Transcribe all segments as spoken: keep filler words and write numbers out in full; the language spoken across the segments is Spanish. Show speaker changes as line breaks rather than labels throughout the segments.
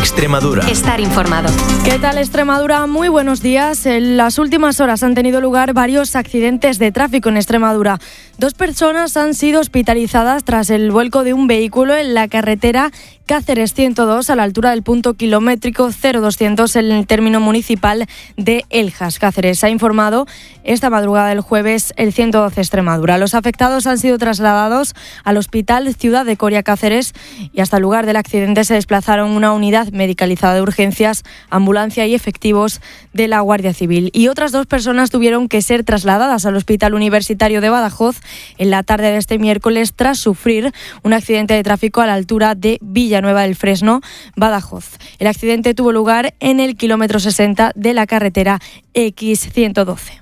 Extremadura.
Estar informado.
¿Qué tal, Extremadura? Muy buenos días. En las últimas horas han tenido lugar varios accidentes de tráfico en Extremadura. Dos personas han sido hospitalizadas tras el vuelco de un vehículo en la carretera Cáceres ciento dos a la altura del punto kilométrico cero doscientos en el término municipal de Eljas, Cáceres. Ha informado esta madrugada del jueves el ciento doce Extremadura. Los afectados han sido trasladados al Hospital Ciudad de Coria Cáceres y hasta el lugar del accidente se desplazaron una unidad medicalizada de urgencias, ambulancia y efectivos de la Guardia Civil. Y otras dos personas tuvieron que ser trasladadas al Hospital Universitario de Badajoz en la tarde de este miércoles tras sufrir un accidente de tráfico a la altura de Villa Nueva del Fresno, Badajoz. El accidente tuvo lugar en el kilómetro sesenta de la carretera equis ciento doce.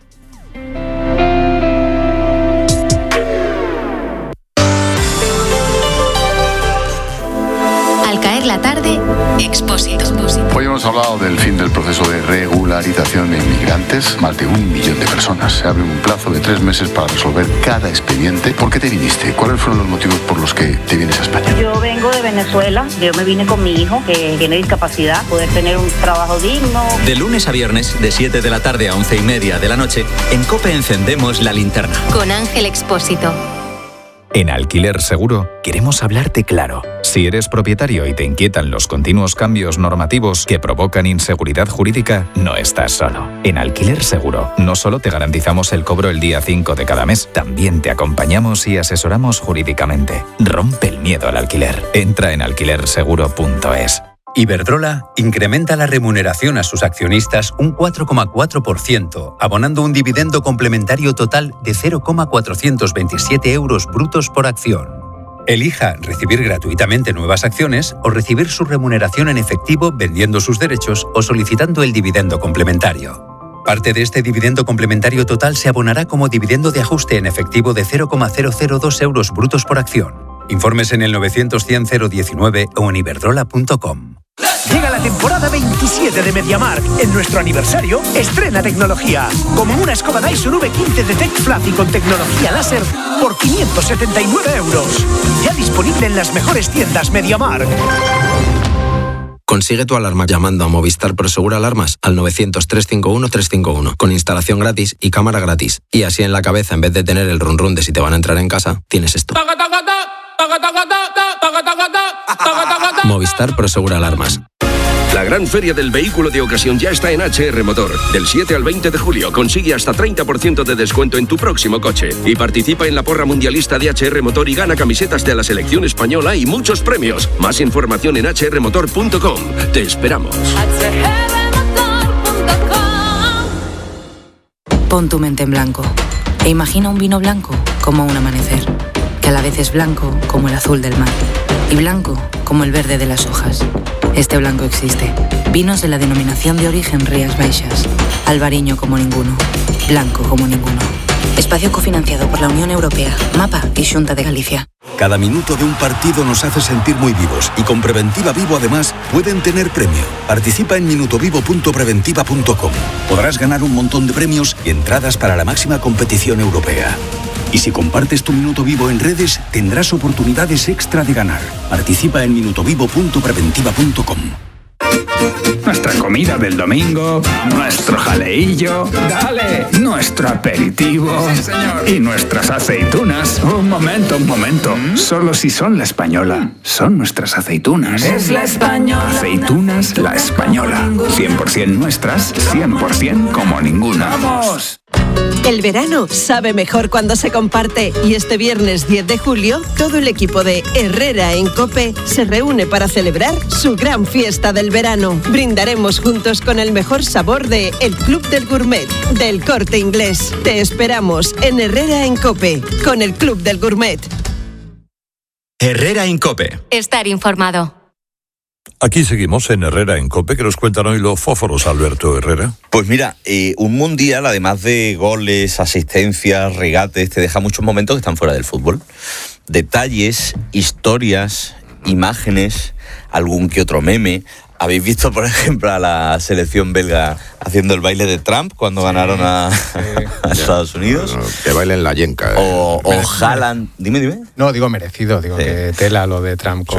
Al caer la tarde, Expósito.
Hoy hemos hablado del fin del proceso de regularización de inmigrantes. Más de un millón de personas. Se abre un plazo de tres meses para resolver cada expediente. ¿Por qué te viniste? ¿Cuáles fueron los motivos por los que te vienes a España?
Yo vengo de Venezuela. Yo me vine con mi hijo, que tiene discapacidad, poder tener un trabajo digno.
De lunes a viernes, de siete de la tarde a once y media de la noche, en COPE encendemos la linterna.
Con Ángel Expósito.
En Alquiler Seguro queremos hablarte claro. Si eres propietario y te inquietan los continuos cambios normativos que provocan inseguridad jurídica, no estás solo. En Alquiler Seguro no solo te garantizamos el cobro el día cinco de cada mes, también te acompañamos y asesoramos jurídicamente. Rompe el miedo al alquiler. Entra en alquiler seguro punto es.
Iberdrola incrementa la remuneración a sus accionistas un cuatro coma cuatro por ciento, abonando un dividendo complementario total de cero coma cuatrocientos veintisiete euros brutos por acción. Elija recibir gratuitamente nuevas acciones o recibir su remuneración en efectivo vendiendo sus derechos o solicitando el dividendo complementario. Parte de este dividendo complementario total se abonará como dividendo de ajuste en efectivo de cero coma cero cero dos euros brutos por acción. Informes en el novecientos cien cero diecinueve o en iberdrola punto com.
Llega la temporada veintisiete de MediaMarkt. En nuestro aniversario, estrena tecnología. Como una escoba Dyson V quince de TechFluffy con tecnología láser por quinientos setenta y nueve euros. Ya disponible en las mejores tiendas MediaMarkt.
Consigue tu alarma llamando a Movistar Prosegur Alarmas al novecientos, trescientos cincuenta y uno, trescientos cincuenta y uno con instalación gratis y cámara gratis. Y así en la cabeza, en vez de tener el run run de si te van a entrar en casa, tienes esto. Movistar Prosegur Alarmas.
La gran feria del vehículo de ocasión ya está en H R Motor. Del siete al veinte de julio consigue hasta treinta por ciento de descuento en tu próximo coche. Y participa en la porra mundialista de H R Motor y gana camisetas de la selección española y muchos premios. Más información en hache erre motor punto com. Te esperamos.
Pon tu mente en blanco e imagina un vino blanco como un amanecer, que a la vez es blanco como el azul del mar y blanco como el verde de las hojas. Este blanco existe. Vinos de la denominación de origen Rías Baixas. Albariño como ninguno. Blanco como ninguno. Espacio cofinanciado por la Unión Europea, MAPA y Xunta de Galicia.
Cada minuto de un partido nos hace sentir muy vivos y con Preventiva Vivo además pueden tener premio. Participa en minutovivo punto preventiva punto com. Podrás ganar un montón de premios y entradas para la máxima competición europea. Y si compartes tu Minuto Vivo en redes, tendrás oportunidades extra de ganar. Participa en minutovivo punto preventiva punto com.
Nuestra comida del domingo, nuestro jaleillo, dale, nuestro aperitivo, sí, señor. Y nuestras aceitunas. Un momento, un momento. ¿Mm? Solo si son la española. Son nuestras aceitunas.
Es la española.
Aceitunas La Española. cien por ciento nuestras, cien por ciento como ninguna. ¡Vamos!
El verano sabe mejor cuando se comparte y este viernes diez de julio todo el equipo de Herrera en COPE se reúne para celebrar su gran fiesta del verano. Brindaremos juntos con el mejor sabor de El Club del Gourmet del Corte Inglés. Te esperamos en Herrera en COPE con el Club del Gourmet.
Herrera en COPE.
Estar informado.
Aquí seguimos en Herrera en COPE, que nos cuentan hoy los fósforos, Alberto Herrera.
Pues mira, eh, un mundial, además de goles, asistencias, regates, te deja muchos momentos que están fuera del fútbol. Detalles, historias, imágenes, algún que otro meme. ¿Habéis visto, por ejemplo, a la selección belga haciendo el baile de Trump cuando sí, ganaron a, sí. a Estados Unidos?
No, no, que bailen la yenca.
O, o Haaland... Dime, dime.
No, digo merecido, digo sí. que tela lo de Trump con,